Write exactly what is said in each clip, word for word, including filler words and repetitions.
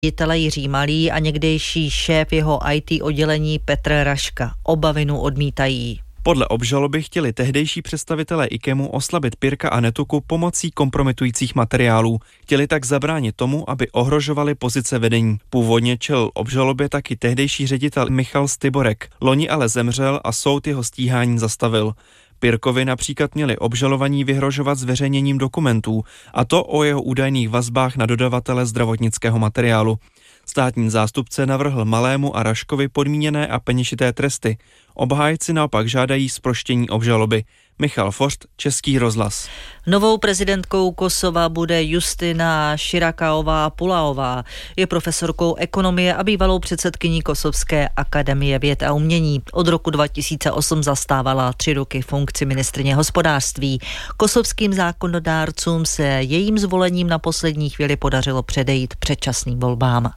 ředitele Jiří Malý a někdejší šéf jeho í té oddělení Petr Raška. Oba vinu odmítají. Podle obžaloby chtěli tehdejší představitelé IKEMu oslabit Pirka a Netuku pomocí kompromitujících materiálů. Chtěli tak zabránit tomu, aby ohrožovali pozice vedení. Původně čelil obžalobě taky tehdejší ředitel Michal Styborek. Loni ale zemřel a soud jeho stíhání zastavil. Pirkovi například měli obžalovaní vyhrožovat zveřejněním dokumentů, a to o jeho údajných vazbách na dodavatele zdravotnického materiálu. Státní zástupce navrhl Malému a Raškovi podmíněné a peněžité tresty. Obhájci naopak žádají zproštění obžaloby. Michal Forst, Český rozhlas. Novou prezidentkou Kosova bude Justina Širakaová-Pulaová. Je profesorkou ekonomie a bývalou předsedkyní Kosovské akademie věd a umění. Od roku dva tisíce osm zastávala tři roky funkci ministryně hospodářství. Kosovským zákonodárcům se jejím zvolením na poslední chvíli podařilo předejít předčasným volbám.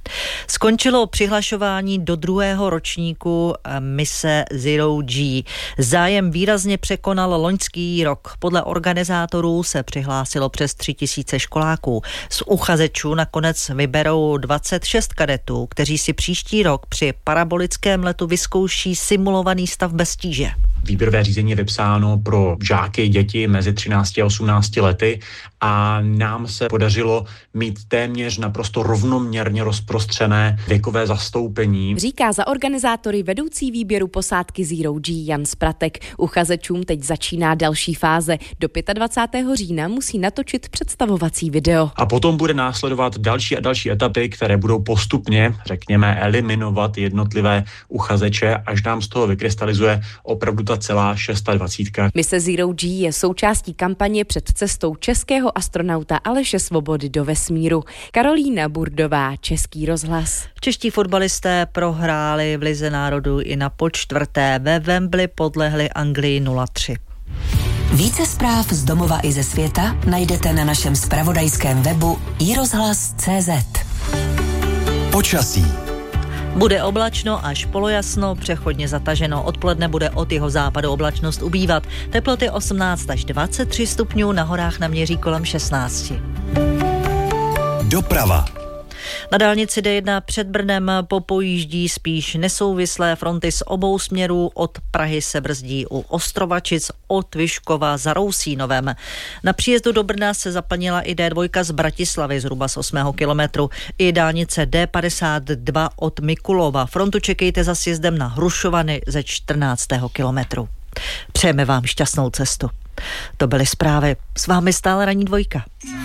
Skončilo přihlašování do druhého ročníku mise Zero G. Zájem výrazně překonal loňský rok. Podle organizátorů se přihlásilo přes tři tisíce školáků. Z uchazečů nakonec vyberou dvacet šest kadetů, kteří si příští rok při parabolickém letu vyzkouší simulovaný stav bez tíže. Výběrové řízení je vypsáno pro žáky, děti mezi třinácti a osmnácti lety a nám se podařilo mít téměř naprosto rovnoměrně rozprostřené věkové zastoupení. Říká za organizátory vedoucí výběru posádky Zero G Jan Spratek. Uchazečům teď začíná další fáze. Do dvacátého pátého října musí natočit představovací video. A potom bude následovat další a další etapy, které budou postupně, řekněme, eliminovat jednotlivé uchazeče, až nám z toho vykrystalizuje opravdu ta celá dvacítka. Mise Zero G je součástí kampaně před cestou českého astronauta Aleše Svobody do vesmíru. Karolína Burdová, Český rozhlas. Čeští fotbalisté prohráli v Lize národů i na počtvrté. Ve Wembley podlehli Anglii nula tři. Více zpráv z domova i ze světa najdete na našem zpravodajském webu i rozhlas tečka cé zet. Počasí. Bude oblačno až polojasno, přechodně zataženo. Odpoledne bude od jeho západu oblačnost ubývat. Teploty osmnáct až dvacet tři stupňů, na horách naměří kolem šestnáct. Doprava. Na dálnici D jedna před Brnem popojíždí spíš nesouvislé fronty z obou směrů. Od Prahy se brzdí u Ostrovačic, od Vyškova za Rousínovem. Na příjezdu do Brna se zaplnila i D dva z Bratislavy zhruba z osmého kilometru. I dálnice D padesát dva od Mikulova. Frontu čekejte za sjezdem na Hrušovany ze čtrnáctého kilometru. Přejeme vám šťastnou cestu. To byly zprávy. S vámi stále Ranní dvojka.